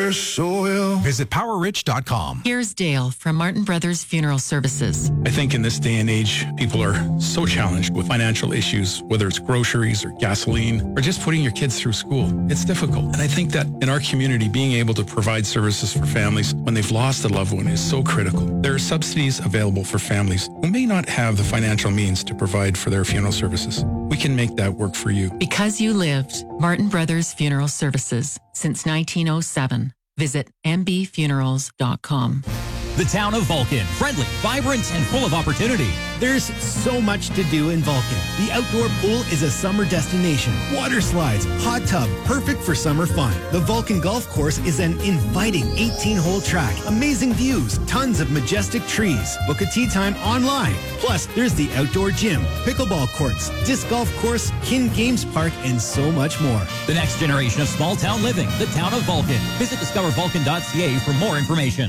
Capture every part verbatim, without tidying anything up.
their soil. Visit power rich dot com. Here's Dale from Martin Brothers Funeral Services. I think in this day and age, people are so challenged with financial issues, whether it's groceries or gasoline or just putting your kids through school. It's difficult. And I think that in our community, being able to provide services for families when they've lost a loved one is so critical. There are subsidies available for families who may not have the financial means to provide for their funeral services. We can make that work for you. Because you lived. Martin Brothers Funeral Services since nineteen oh seven. Visit m b funerals dot com. The town of Vulcan. Friendly, vibrant, and full of opportunity. There's so much to do in Vulcan. The outdoor pool is a summer destination. Water slides, hot tub, perfect for summer fun. The Vulcan Golf Course is an inviting eighteen-hole track. Amazing views, tons of majestic trees. Book a tee time online. Plus, there's the outdoor gym, pickleball courts, disc golf course, Kin Games Park, and so much more. The next generation of small town living. The town of Vulcan. Visit discover vulcan dot c a for more information.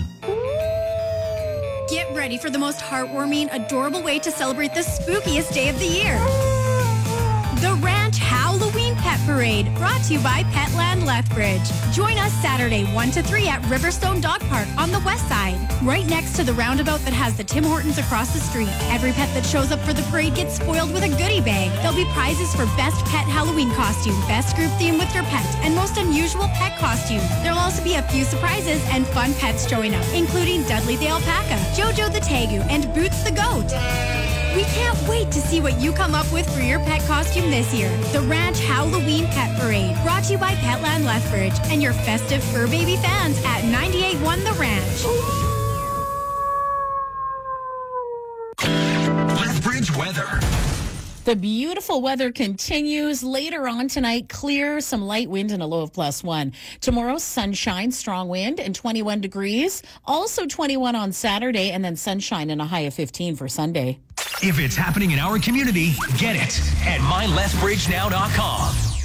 Get ready for the most heartwarming, adorable way to celebrate the spookiest day of the year. The Ranch Halloween Pet Parade, brought to you by Petland Lethbridge. Join us Saturday one to three at Riverstone Dog Park on the west side, right next to the roundabout that has the Tim Hortons across the street. Every pet that shows up for the parade gets spoiled with a goodie bag. There'll be prizes for best pet Halloween costume, best group theme with your pet, and most unusual pet costume. There'll also be a few surprises and fun pets showing up, including Dudley the Alpaca, Jojo the Tegu, and Boots the Goat. We can't wait to see what you come up with for your pet costume this year. The Ranch Halloween Pet Parade, brought to you by Petland Lethbridge and your festive fur baby fans at ninety-eight point one The Ranch. Lethbridge weather. The beautiful weather continues. Later on tonight, clear, some light wind and a low of plus one. Tomorrow, sunshine, strong wind, and twenty-one degrees. Also twenty-one on Saturday, and then sunshine and a high of fifteen for Sunday. If it's happening in our community, get it at my lethbridge now dot com.